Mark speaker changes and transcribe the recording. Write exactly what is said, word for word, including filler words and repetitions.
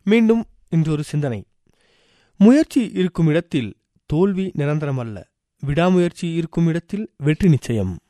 Speaker 1: மீண்டும் இன்றொரு சிந்தனை. முயற்சி இருக்கும் இடத்தில் தோல்வி நிரந்தரமல்ல, விடாமுயற்சி இருக்கும் இடத்தில் வெற்றி நிச்சயம்.